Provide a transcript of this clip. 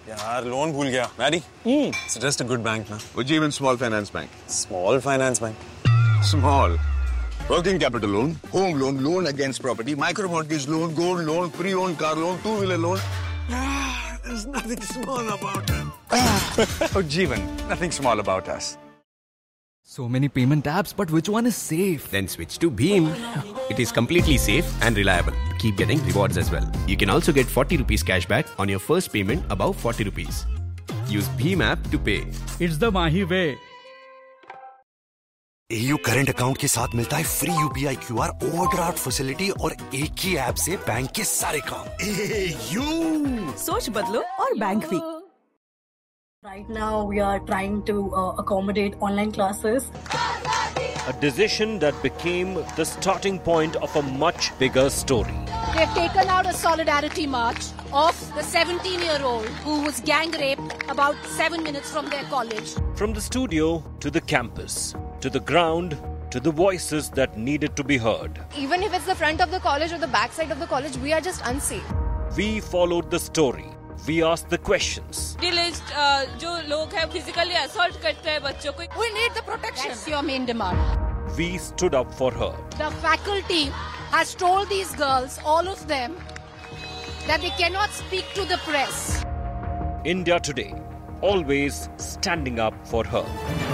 यार लोन भूल गया. Maddie, suggest a good bank ना. Ujjivan Small Finance Bank. Small finance bank. Small. Working capital loan, home loan, loan against property, micro mortgage loan, gold loan, pre-owned car loan, two-wheeler loan. There's nothing small about it. Ujjivan, nothing small about us. So many payment apps, but which one is safe? Then switch to Bheem. It is completely safe and reliable. Keep getting rewards as well. You can also get 40 rupees cashback on your first payment above 40 rupees. Use Bheem app to pay. It's the Mahi way. AU current account के साथ मिलता है free UPI QR overdraft facility और एक ही app से bank के सारे काम. AU सोच बदलो और बैंक भी. Right now we are trying to accommodate online classes. A decision that became the starting point of a much bigger story. They've taken out a solidarity march of the 17-year-old who was gang raped about 7 minutes from their college. From the studio to the campus, to the ground, to the voices that needed to be heard. Even if it's the front of the college or the back side of the college, we are just unsafe. We followed the story. We asked the questions. जो लोग हैं physically assault करते हैं बच्चों को. We need the protection. That's your main demand. We stood up for her. The faculty has told these girls, all of them, that they cannot speak to the press. India Today, always standing up for her.